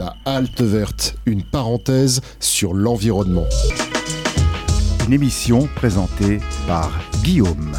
La halte verte, une parenthèse sur l'environnement. Une émission présentée par Guillaume.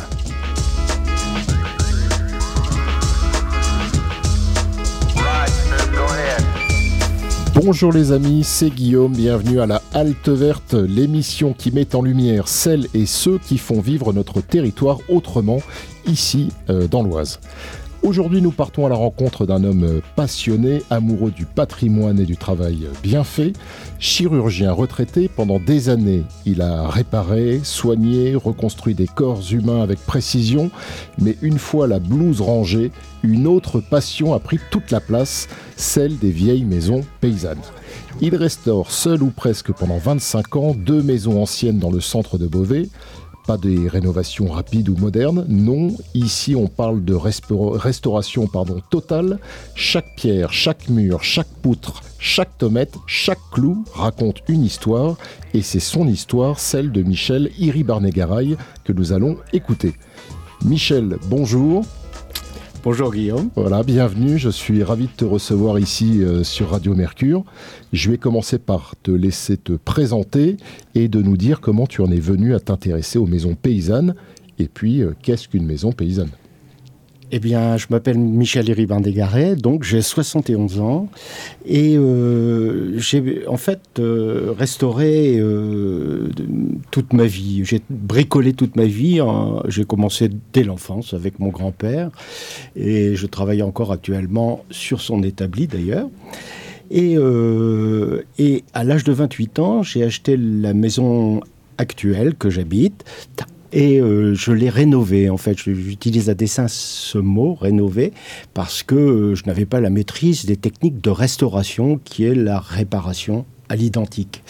Bonjour les amis, c'est Guillaume, bienvenue à la Halte Verte, l'émission qui met en lumière celles et ceux qui font vivre notre territoire autrement, ici dans l'Oise. Aujourd'hui, nous partons à la rencontre d'un homme passionné, amoureux du patrimoine et du travail bien fait. Chirurgien retraité, pendant des années, il a réparé, soigné, reconstruit des corps humains avec précision. Mais une fois la blouse rangée, une autre passion a pris toute la place, celle des vieilles maisons paysannes. Il restaure seul ou presque pendant 25 ans 2 maisons anciennes dans le centre de Beauvais. Pas des rénovations rapides ou modernes, non, ici on parle de restauration totale. Chaque pierre, chaque mur, chaque poutre, chaque tomate, chaque clou raconte une histoire, et c'est son histoire, celle de Michel Iribarné-Garay, que nous allons écouter. Michel, bonjour. Bonjour Guillaume. Voilà, bienvenue, je suis ravi de te recevoir ici sur Radio Mercure. Je vais commencer par te laisser te présenter et de nous dire comment tu en es venu à t'intéresser aux maisons paysannes et puis qu'est-ce qu'une maison paysanne ? Eh bien, je m'appelle Michel Iribarné-Garay, donc j'ai 71 ans et j'ai en fait restauré toute ma vie. J'ai bricolé toute ma vie. J'ai commencé dès l'enfance avec mon grand-père et je travaille encore actuellement sur son établi d'ailleurs. Et à l'âge de 28 ans, j'ai acheté la maison actuelle que j'habite. Et je l'ai rénové, en fait. J'utilise à dessein ce mot, rénové, parce que je n'avais pas la maîtrise des techniques de restauration, qui est la réparation à l'identique.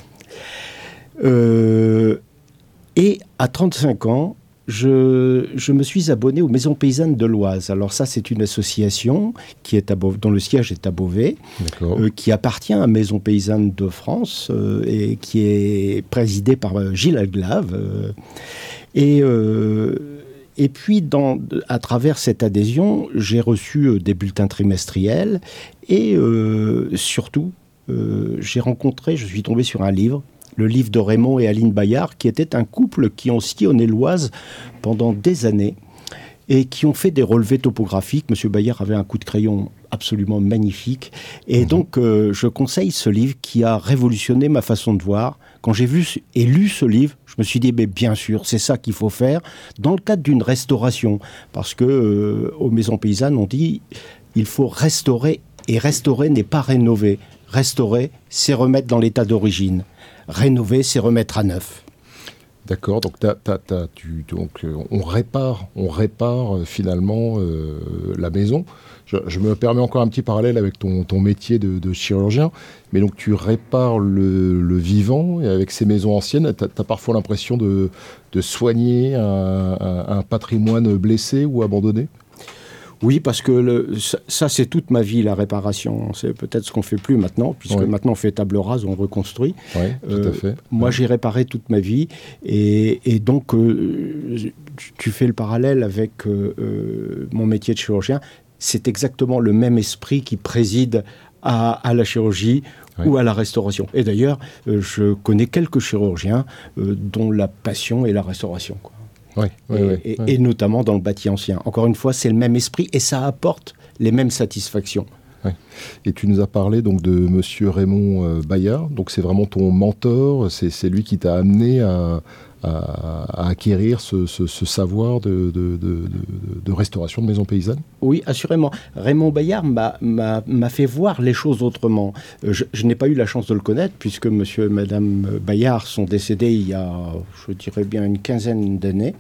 Et à 35 ans, je me suis abonné aux Maisons Paysannes de l'Oise. Alors ça, c'est une association qui est dont le siège est à Beauvais, qui appartient à Maisons Paysannes de France et qui est présidée par Gilles Alglave. Et puis, à travers cette adhésion, j'ai reçu des bulletins trimestriels et surtout, je suis tombé sur un livre, le livre de Raymond et Aline Bayard, qui était un couple qui ont sillonné l'Oise pendant des années et qui ont fait des relevés topographiques. Monsieur Bayard avait un coup de crayon absolument magnifique. Et donc, je conseille ce livre qui a révolutionné ma façon de voir. Quand j'ai vu et lu ce livre, je me suis dit, mais bien sûr, c'est ça qu'il faut faire dans le cadre d'une restauration. Parce que aux maisons paysannes, on dit, il faut restaurer. Et restaurer n'est pas rénover. Restaurer, c'est remettre dans l'état d'origine. Rénover, c'est remettre à neuf. D'accord, donc, on répare finalement la maison. Je me permets encore un petit parallèle avec ton métier de chirurgien, mais donc tu répares le vivant, et avec ces maisons anciennes, tu as parfois l'impression de soigner un patrimoine blessé ou abandonné ? Oui, parce que ça, c'est toute ma vie, la réparation. C'est peut-être ce qu'on ne fait plus maintenant, puisque maintenant on fait table rase, on reconstruit. Oui, tout à fait. Moi, j'ai réparé toute ma vie. Et donc, tu fais le parallèle avec mon métier de chirurgien. C'est exactement le même esprit qui préside à la chirurgie ou à la restauration. Et d'ailleurs, je connais quelques chirurgiens dont la passion est la restauration, quoi. Et notamment dans le bâti ancien. Encore une fois, c'est le même esprit et ça apporte les mêmes satisfactions. Ouais. Et tu nous as parlé donc de Monsieur Raymond Bayard. Donc c'est vraiment ton mentor, c'est lui qui t'a amené à acquérir ce savoir de restauration de maisons paysannes ? Oui, assurément. Raymond Bayard m'a fait voir les choses autrement. Je n'ai pas eu la chance de le connaître, puisque monsieur et madame Bayard sont décédés il y a, je dirais bien, une quinzaine d'années.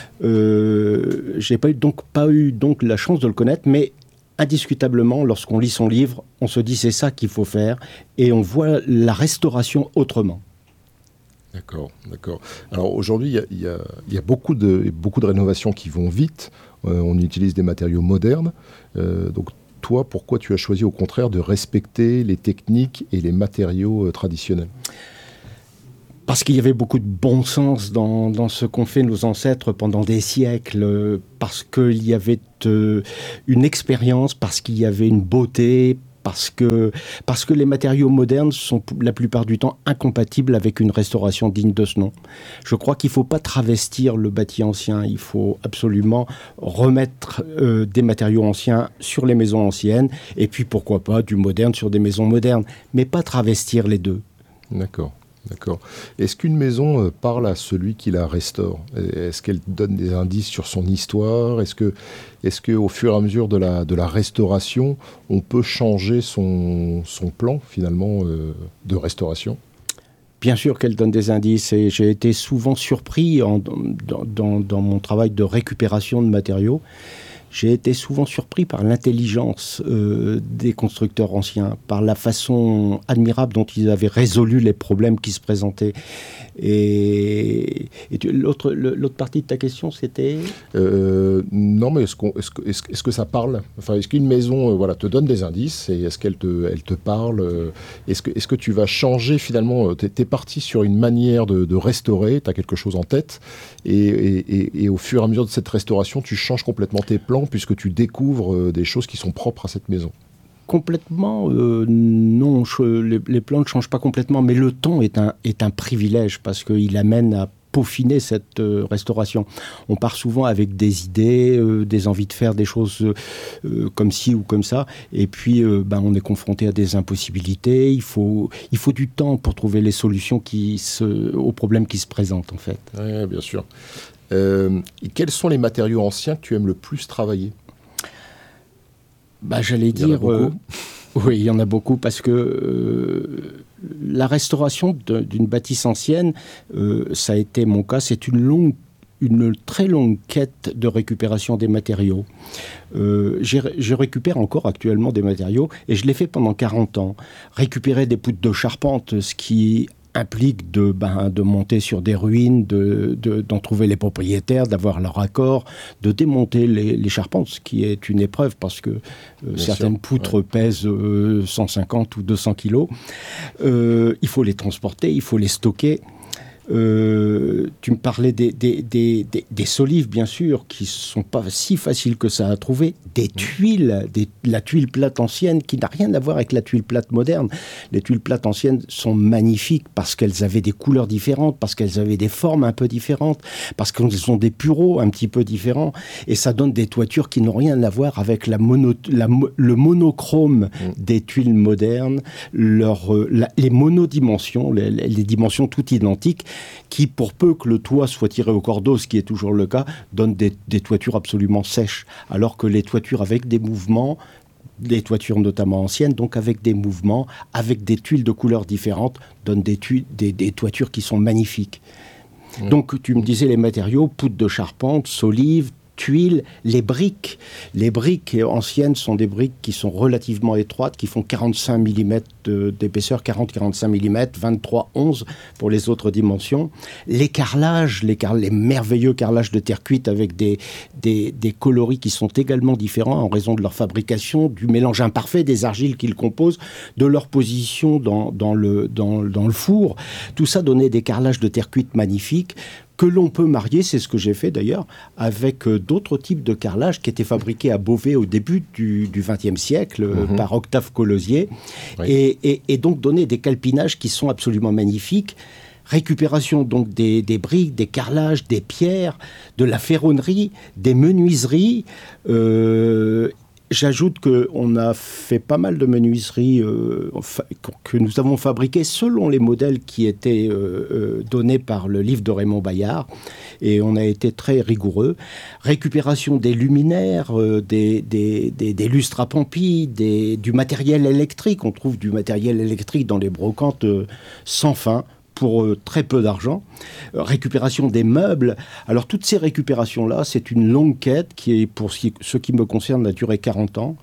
Je n'ai pas eu la chance de le connaître, mais indiscutablement, lorsqu'on lit son livre, on se dit c'est ça qu'il faut faire, et on voit la restauration autrement. D'accord. Alors aujourd'hui, il y a beaucoup de rénovations qui vont vite. On utilise des matériaux modernes. Donc toi, pourquoi tu as choisi au contraire de respecter les techniques et les matériaux traditionnels ? Parce qu'il y avait beaucoup de bon sens dans ce qu'ont fait nos ancêtres pendant des siècles, parce qu'il y avait une expérience, parce qu'il y avait une beauté, parce que les matériaux modernes sont la plupart du temps incompatibles avec une restauration digne de ce nom. Je crois qu'il ne faut pas travestir le bâti ancien, il faut absolument remettre des matériaux anciens sur les maisons anciennes, et puis pourquoi pas du moderne sur des maisons modernes, mais pas travestir les deux. D'accord. Est-ce qu'une maison parle à celui qui la restaure ? Est-ce qu'elle donne des indices sur son histoire ? Est-ce que au fur et à mesure de la restauration, on peut changer son plan finalement de restauration ? Bien sûr qu'elle donne des indices, et j'ai été souvent surpris dans mon travail de récupération de matériaux. J'ai été souvent surpris par l'intelligence des constructeurs anciens, par la façon admirable dont ils avaient résolu les problèmes qui se présentaient. Et l'autre partie de ta question, c'était non, mais est-ce que ça parle ? Enfin, est-ce qu'une maison te donne des indices, et est-ce qu'elle te parle ? Est-ce que tu vas changer finalement ? T'es parti sur une manière de restaurer, tu as quelque chose en tête, et au fur et à mesure de cette restauration, tu changes complètement tes plans, puisque tu découvres des choses qui sont propres à cette maison. Complètement, non, les plans ne changent pas complètement, mais le temps est un privilège, parce qu'il amène à peaufiner cette restauration. On part souvent avec des idées, des envies de faire des choses comme ci ou comme ça, et puis on est confronté à des impossibilités. Il faut du temps pour trouver les solutions aux problèmes qui se présentent, en fait. Oui, bien sûr. Et quels sont les matériaux anciens que tu aimes le plus travailler ? J'allais dire... oui, il y en a beaucoup, parce que la restauration d'une bâtisse ancienne, ça a été mon cas, c'est une très longue quête de récupération des matériaux. Je récupère encore actuellement des matériaux, et je l'ai fait pendant 40 ans. Récupérer des poutres de charpente, ce qui implique de monter sur des ruines, d'en trouver les propriétaires, d'avoir leur accord, de démonter les charpentes, ce qui est une épreuve, parce que certaines poutres pèsent 150 ou 200 kilos. Il faut les transporter, il faut les stocker. Tu me parlais des solives, bien sûr, qui ne sont pas si faciles que ça à trouver. Des tuiles, la tuile plate ancienne, qui n'a rien à voir avec la tuile plate moderne. Les tuiles plates anciennes sont magnifiques parce qu'elles avaient des couleurs différentes, parce qu'elles avaient des formes un peu différentes, parce qu'elles ont des pureaux un petit peu différents. Et ça donne des toitures qui n'ont rien à voir avec le monochrome des tuiles modernes, les monodimensions, les dimensions toutes identiques, qui, pour peu que le toit soit tiré au cordeau, ce qui est toujours le cas, donne des toitures absolument sèches, alors que les toitures avec des mouvements, des toitures notamment anciennes, donc avec des mouvements, avec des tuiles de couleurs différentes, donnent des toitures qui sont magnifiques. Donc, tu me disais les matériaux, poutres de charpente, solives, tuiles, les briques. Les briques anciennes sont des briques qui sont relativement étroites, qui font 45 mm d'épaisseur, 40-45 mm, 23-11 pour les autres dimensions. Les carrelages, les merveilleux carrelages de terre cuite avec des coloris qui sont également différents en raison de leur fabrication, du mélange imparfait des argiles qu'ils composent, de leur position dans le four. Tout ça donnait des carrelages de terre cuite magnifiques, que l'on peut marier, c'est ce que j'ai fait d'ailleurs, avec d'autres types de carrelage qui étaient fabriqués à Beauvais au début du XXe siècle par Octave Collosier, et donc donner des calpinages qui sont absolument magnifiques. Récupération donc des briques, des carrelages, des pierres, de la ferronnerie, des menuiseries. J'ajoute qu'on a fait pas mal de menuiseries que nous avons fabriquées selon les modèles qui étaient donnés par le livre de Raymond Bayard, et on a été très rigoureux. Récupération des luminaires, des lustres à Pampy, du matériel électrique. On trouve du matériel électrique dans les brocantes sans fin, pour très peu d'argent. Récupération des meubles. Alors, toutes ces récupérations-là, c'est une longue quête qui, pour ce qui me concerne, a duré 40 ans.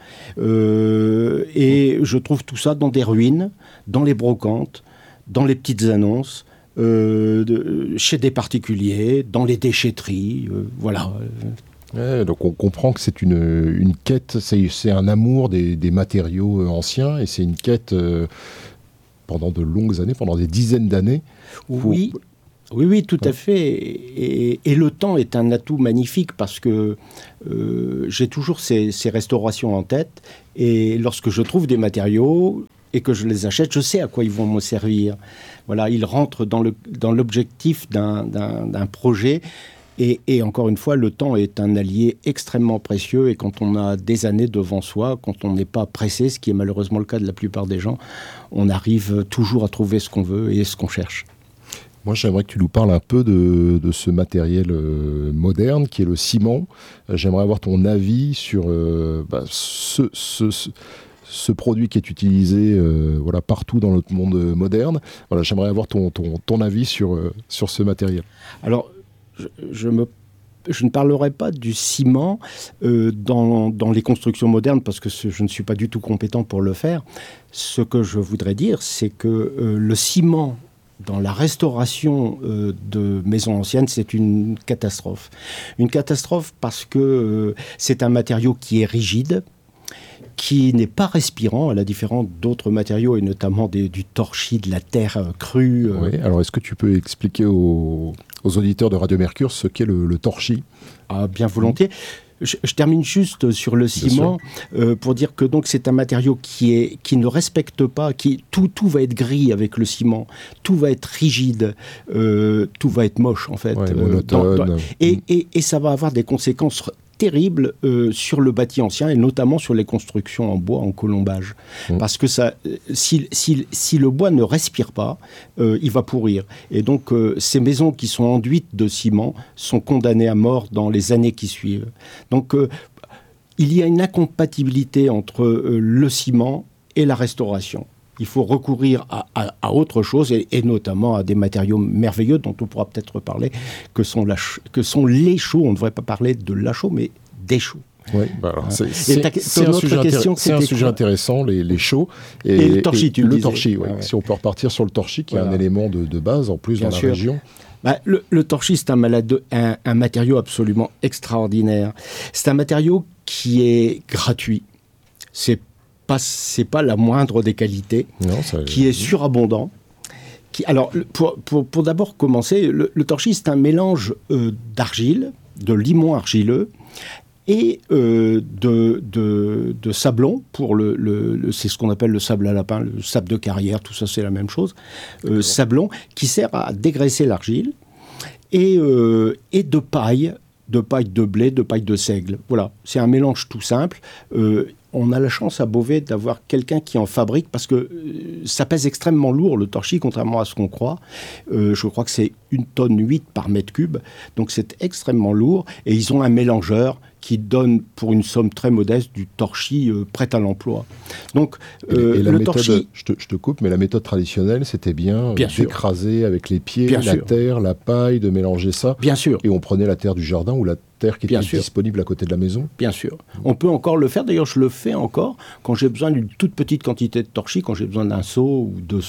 Et je trouve tout ça dans des ruines, dans les brocantes, dans les petites annonces, chez des particuliers, dans les déchetteries. Voilà. Ouais, donc on comprend que c'est une quête, c'est un amour des matériaux anciens, et c'est une quête... pendant de longues années, pendant des dizaines d'années. Oui. Oui, tout à fait. Et le temps est un atout magnifique parce que j'ai toujours ces restaurations en tête. Et lorsque je trouve des matériaux et que je les achète, je sais à quoi ils vont me servir. Voilà, ils rentrent dans l'objectif d'un projet. Et encore une fois, le temps est un allié extrêmement précieux. Et quand on a des années devant soi, quand on n'est pas pressé, ce qui est malheureusement le cas de la plupart des gens, on arrive toujours à trouver ce qu'on veut et ce qu'on cherche. Moi, j'aimerais que tu nous parles un peu de ce matériel moderne qui est le ciment. J'aimerais avoir ton avis sur ce produit qui est utilisé partout dans notre monde moderne. Voilà, j'aimerais avoir ton avis sur ce matériel. Alors, je ne parlerai pas du ciment dans les constructions modernes parce que je ne suis pas du tout compétent pour le faire. Ce que je voudrais dire, c'est que le ciment dans la restauration de maisons anciennes, c'est une catastrophe. Une catastrophe parce que c'est un matériau qui est rigide, qui n'est pas respirant, à la différence d'autres matériaux, et notamment du torchis, de la terre crue. Oui, alors est-ce que tu peux expliquer aux auditeurs de Radio Mercure ce qu'est le torchis ? Bien volontiers. Je termine juste sur le ciment pour dire que donc c'est un matériau qui ne respecte pas, tout va être gris avec le ciment, tout va être rigide, tout va être moche en fait. Ouais, monotone. Et ça va avoir des conséquences terrible sur le bâti ancien et notamment sur les constructions en bois, en colombage. Parce que si le bois ne respire pas, il va pourrir. Et donc, ces maisons qui sont enduites de ciment sont condamnées à mort dans les années qui suivent. Donc, il y a une incompatibilité entre le ciment et la restauration. Il faut recourir à autre chose et notamment à des matériaux merveilleux dont on pourra peut-être reparler, que sont les chaux. On ne devrait pas parler de la chaux, mais des chaux. Oui, c'est un sujet intéressant, les chaux. Et le torchis, tu le disais. Torchis, ouais. Si on peut repartir sur le torchis, qui est un élément de base en plus dans la région. Le torchis, c'est un matériau absolument extraordinaire. C'est un matériau qui est gratuit. C'est pas la moindre des qualités, qui est surabondant. Alors, pour d'abord commencer, le torchis, c'est un mélange d'argile, de limon argileux, et de sablon, c'est ce qu'on appelle le sable à lapin, le sable de carrière, tout ça c'est la même chose, sablon, qui sert à dégraisser l'argile, et de paille de blé, de paille de seigle. Voilà, c'est un mélange tout simple. On a la chance à Beauvais d'avoir quelqu'un qui en fabrique parce que ça pèse extrêmement lourd, le torchis, contrairement à ce qu'on croit. Je crois que c'est 1,8 tonne par mètre cube, donc c'est extrêmement lourd. Et ils ont un mélangeur qui donne, pour une somme très modeste, du torchis prêt à l'emploi. Donc, le torchis... Je te coupe, mais la méthode traditionnelle, c'était bien d'écraser avec les pieds la terre, la paille, de mélanger ça. Bien sûr. Et on prenait la terre du jardin ou la terre qui était disponible à côté de la maison. Bien sûr. On peut encore le faire. D'ailleurs, je le fais encore quand j'ai besoin d'une toute petite quantité de torchis, quand j'ai besoin d'un seau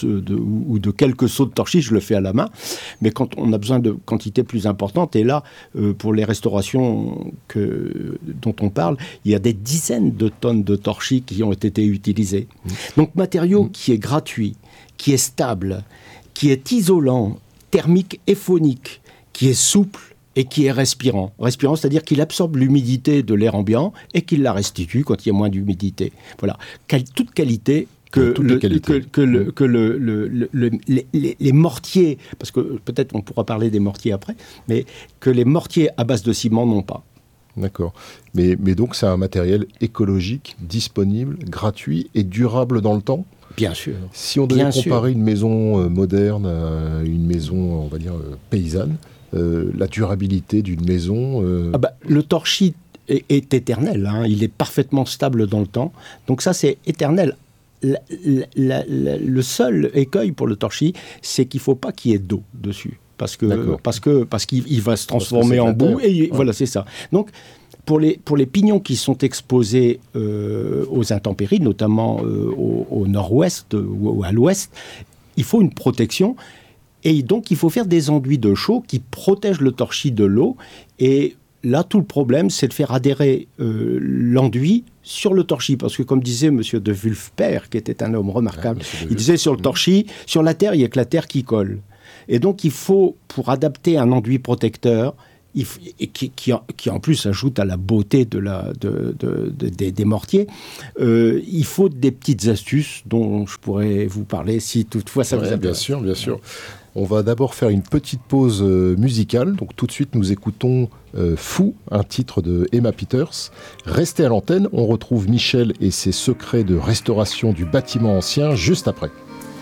ou de quelques seaux de torchis, je le fais à la main. Mais quand on a besoin de quantités plus importantes, et là, pour les restaurations dont on parle, il y a des dizaines de tonnes de torchis qui ont été utilisés. Donc, matériau qui est gratuit, qui est stable, qui est isolant, thermique et phonique, qui est souple, et qui est respirant. Respirant, c'est-à-dire qu'il absorbe l'humidité de l'air ambiant et qu'il la restitue quand il y a moins d'humidité. Voilà. Toute qualité que les mortiers, parce que peut-être on pourra parler des mortiers après, mais que les mortiers à base de ciment n'ont pas. D'accord. Mais donc c'est un matériel écologique, disponible, gratuit et durable dans le temps ? Bien sûr. Si on devait comparer une maison moderne à une maison, on va dire, paysanne, la durabilité d'une maison... Le torchis est éternel, hein. Il est parfaitement stable dans le temps. Donc ça, c'est éternel. Le seul écueil pour le torchis, c'est qu'il ne faut pas qu'il y ait d'eau dessus. Parce qu'il va se transformer en boue. Et voilà, c'est ça. Donc, pour les pignons qui sont exposés aux intempéries, notamment au nord-ouest ou à l'ouest, il faut une protection. Et donc, il faut faire des enduits de chaux qui protègent le torchis de l'eau. Et là, tout le problème, c'est de faire adhérer l'enduit sur le torchis. Parce que, comme disait M. de Wulfper, qui était un homme remarquable, il disait sur le torchis, sur la terre, il n'y a que la terre qui colle. Et donc, il faut, pour adapter un enduit protecteur, qui en plus ajoute à la beauté des mortiers, il faut des petites astuces dont je pourrais vous parler si toutefois ça vous intéresse. Bien sûr. On va d'abord faire une petite pause musicale. Donc tout de suite, nous écoutons Fou, un titre de Emma Peters. Restez à l'antenne, on retrouve Michel et ses secrets de restauration du bâtiment ancien juste après.